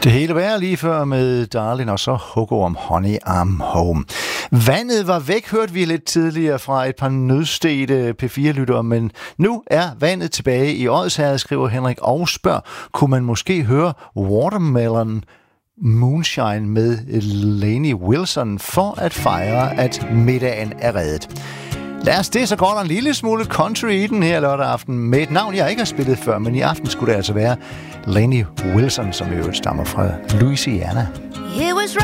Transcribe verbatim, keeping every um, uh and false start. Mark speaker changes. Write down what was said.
Speaker 1: Det hele var lige før med Darlin og så Hugo om Honey I'm Home. Vandet var væk, hørte vi lidt tidligere fra et par nødstedte P fire-lyttere, men nu er vandet tilbage i Odsherred, skriver Henrik og spørger, kunne man måske høre Watermelon Moonshine med Lainey Wilson for at fejre, at middagen er reddet. Lad os det, så går der en lille smule country i den her lørdag aften med et navn, jeg ikke har spillet før, men i aften skulle det altså være Lainey Wilson, som jo stammer fra Louisiana.